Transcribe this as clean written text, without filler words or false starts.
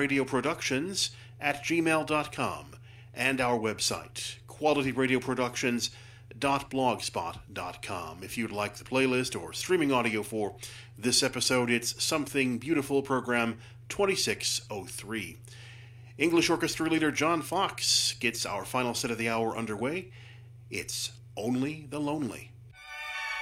qualityradioproductions@gmail.com, and our website, qualityradioproductions.blogspot.com. If you'd like the playlist or streaming audio for this episode, it's Something Beautiful, program 2603. English Orchestra leader John Fox gets our final set of the hour underway. It's Only the Lonely.